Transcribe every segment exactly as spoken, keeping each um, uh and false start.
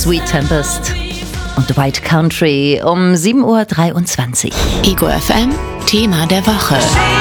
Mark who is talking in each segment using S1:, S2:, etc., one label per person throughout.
S1: Sweet Tempest und White Country um sieben Uhr dreiundzwanzig.
S2: Ego F M, Thema der Woche.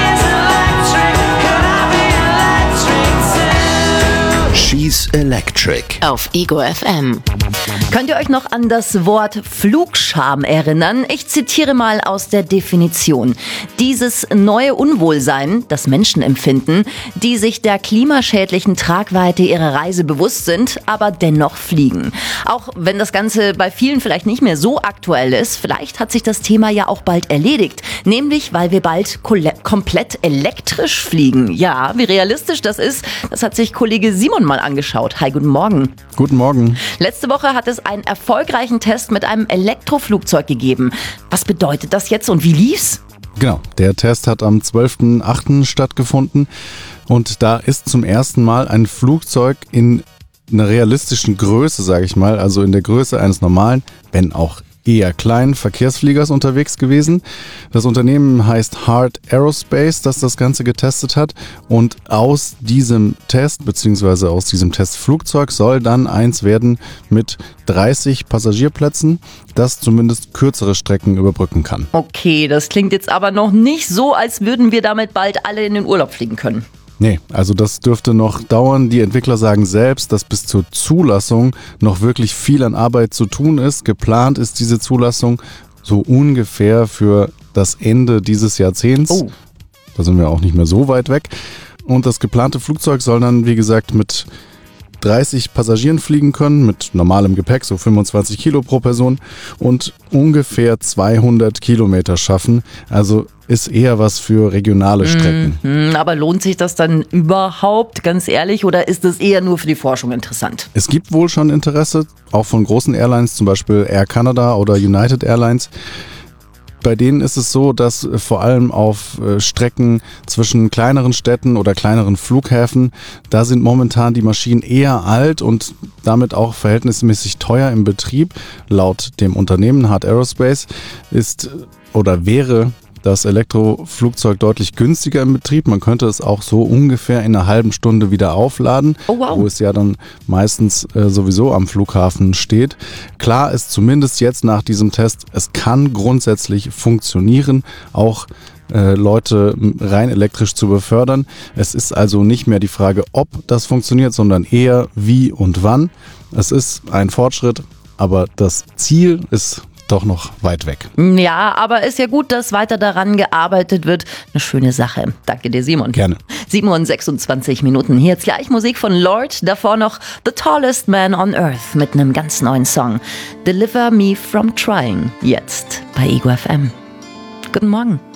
S3: She's Electric.
S2: Auf Ego F M.
S1: Könnt ihr euch noch an das Wort Flugscham erinnern? Ich zitiere mal aus der Definition. Dieses neue Unwohlsein, das Menschen empfinden, die sich der klimaschädlichen Tragweite ihrer Reise bewusst sind, aber dennoch fliegen. Auch wenn das Ganze bei vielen vielleicht nicht mehr so aktuell ist, vielleicht hat sich das Thema ja auch bald erledigt. Nämlich, weil wir bald kole- komplett elektrisch fliegen. Ja, wie realistisch das ist, das hat sich Kollege Simon mal angeschaut. Hi, guten Morgen.
S4: Guten Morgen.
S1: Letzte Woche hat es einen erfolgreichen Test mit einem Elektroflugzeug gegeben. Was bedeutet das jetzt und wie lief's?
S4: Genau, der Test hat am zwölften achten stattgefunden und da ist zum ersten Mal ein Flugzeug in einer realistischen Größe, sage ich mal, also in der Größe eines normalen, wenn auch eher kleinen Verkehrsfliegers unterwegs gewesen. Das Unternehmen heißt Heart Aerospace, das das Ganze getestet hat, und aus diesem Test bzw. aus diesem Testflugzeug soll dann eins werden mit dreißig Passagierplätzen, das zumindest kürzere Strecken überbrücken kann.
S1: Okay, das klingt jetzt aber noch nicht so, als würden wir damit bald alle in den Urlaub fliegen können.
S4: Nee, also das dürfte noch dauern. Die Entwickler sagen selbst, dass bis zur Zulassung noch wirklich viel an Arbeit zu tun ist. Geplant ist diese Zulassung so ungefähr für das Ende dieses Jahrzehnts.
S1: Oh.
S4: Da sind wir auch nicht mehr so weit weg. Und das geplante Flugzeug soll dann, wie gesagt, mit dreißig Passagieren fliegen können, mit normalem Gepäck, so fünfundzwanzig Kilo pro Person, und ungefähr zweihundert Kilometer schaffen. Also ist eher was für regionale Strecken.
S1: Mhm, aber lohnt sich das dann überhaupt, ganz ehrlich, oder ist das eher nur für die Forschung interessant?
S4: Es gibt wohl schon Interesse, auch von großen Airlines, zum Beispiel Air Canada oder United Airlines. Bei denen ist es so, dass vor allem auf Strecken zwischen kleineren Städten oder kleineren Flughäfen, da sind momentan die Maschinen eher alt und damit auch verhältnismäßig teuer im Betrieb. Laut dem Unternehmen Heart Aerospace ist oder wäre das Elektroflugzeug deutlich günstiger im Betrieb. Man könnte es auch so ungefähr in einer halben Stunde wieder aufladen,
S1: oh, wow.
S4: wo es ja dann meistens äh, sowieso am Flughafen steht. Klar ist zumindest jetzt nach diesem Test, es kann grundsätzlich funktionieren, auch äh, Leute rein elektrisch zu befördern. Es ist also nicht mehr die Frage, ob das funktioniert, sondern eher wie und wann. Es ist ein Fortschritt, aber das Ziel ist doch noch weit weg.
S1: Ja, aber ist ja gut, dass weiter daran gearbeitet wird. Eine schöne Sache. Danke dir, Simon.
S4: Gerne.
S1: sieben Uhr sechsundzwanzig Minuten. Hier jetzt gleich Musik von Lord. Davor noch The Tallest Man on Earth mit einem ganz neuen Song. Deliver Me From Trying. Jetzt bei Ego F M. Guten Morgen.